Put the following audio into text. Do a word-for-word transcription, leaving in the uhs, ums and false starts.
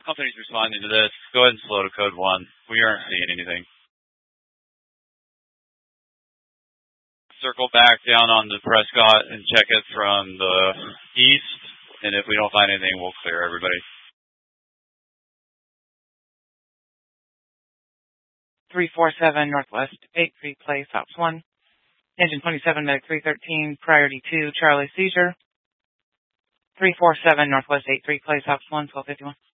Company's responding to this. Go ahead and slow to code one. We aren't seeing anything. Circle back down on the Prescott and check it from the east. And if we don't find anything, we'll clear everybody. three four seven Northwest eight three Place, Ops one. Engine twenty-seven, Medic three thirteen, Priority two, Charlie Seizure. three four seven Northwest eight three Place, Ops one, twelve fifty-one.